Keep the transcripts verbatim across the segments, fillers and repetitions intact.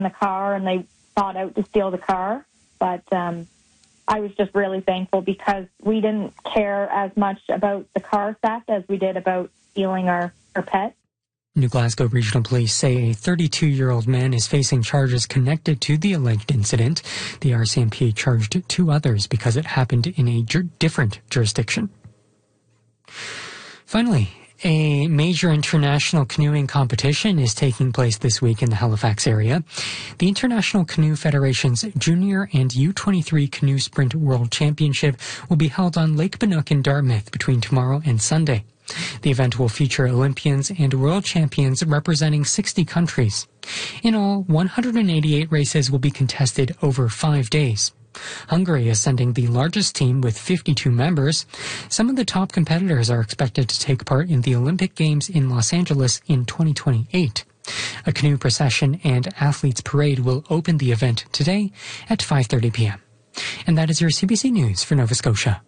in the car and they sought out to steal the car. But um, I was just really thankful because we didn't care as much about the car theft as we did about stealing our, our pet. New Glasgow Regional Police say a thirty-two-year-old man is facing charges connected to the alleged incident. The R C M P charged two others because it happened in a ju- different jurisdiction. Finally, a major international canoeing competition is taking place this week in the Halifax area. The International Canoe Federation's Junior and U twenty-three Canoe Sprint World Championship will be held on Lake Bannock in Dartmouth between tomorrow and Sunday. The event will feature Olympians and world champions representing sixty countries. In all, one hundred eighty-eight races will be contested over five days. Hungary is sending the largest team with fifty-two members. Some of the top competitors are expected to take part in the Olympic Games in Los Angeles in twenty twenty-eight. A canoe procession and athletes parade will open the event today at five thirty p.m. And that is your C B C News for Nova Scotia.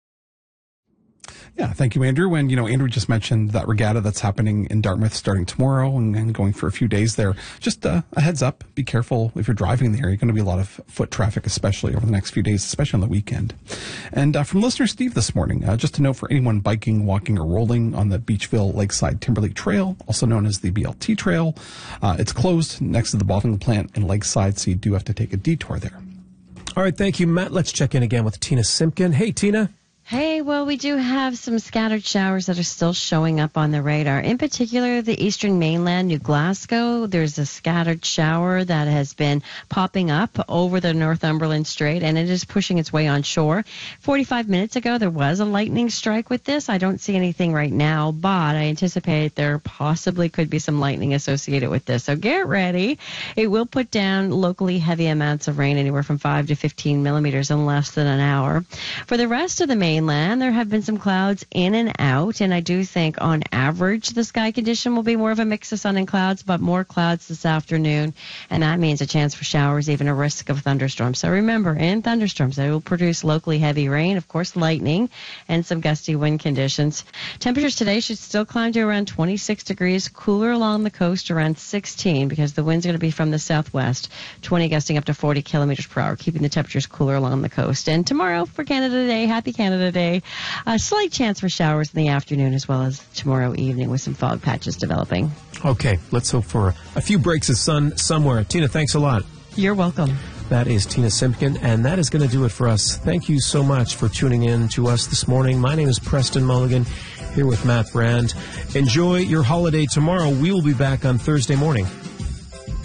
Yeah, thank you, Andrew. And, you know, Andrew just mentioned that regatta that's happening in Dartmouth starting tomorrow and, and going for a few days there. Just uh, a heads up, be careful if you're driving there. You're going to be a lot of foot traffic, especially over the next few days, especially on the weekend. And uh, from listener Steve this morning, uh, just to note for anyone biking, walking, or rolling on the Beachville Lakeside Timberlake Trail, also known as the B L T Trail, uh, it's closed next to the bottling plant in Lakeside, so you do have to take a detour there. All right, thank you, Matt. Let's check in again with Tina Simpkin. Hey, Tina. Hey, well, we do have some scattered showers that are still showing up on the radar. In particular, the eastern mainland, New Glasgow, there's a scattered shower that has been popping up over the Northumberland Strait, and it is pushing its way on shore. forty-five minutes ago, there was a lightning strike with this. I don't see anything right now, but I anticipate there possibly could be some lightning associated with this. So get ready. It will put down locally heavy amounts of rain, anywhere from five to fifteen millimeters in less than an hour. For the rest of the mainland, Mainland, there have been some clouds in and out, and I do think on average the sky condition will be more of a mix of sun and clouds, but more clouds this afternoon, and that means a chance for showers, even a risk of thunderstorms. So remember, in thunderstorms, they will produce locally heavy rain, of course lightning, and some gusty wind conditions. Temperatures today should still climb to around twenty-six degrees, cooler along the coast around sixteen, because the wind's going to be from the southwest, twenty gusting up to forty kilometers per hour, keeping the temperatures cooler along the coast. And tomorrow for Canada Day, happy Canada Day. A slight chance for showers in the afternoon as well as tomorrow evening with some fog patches developing. Okay, let's hope for a few breaks of sun somewhere. Tina, thanks a lot. You're welcome. That is Tina Simpkin, and that is going to do it for us. Thank you so much for tuning in to us this morning. My name is Preston Mulligan, here with Matt Brand. Enjoy your holiday tomorrow. We will be back on Thursday morning.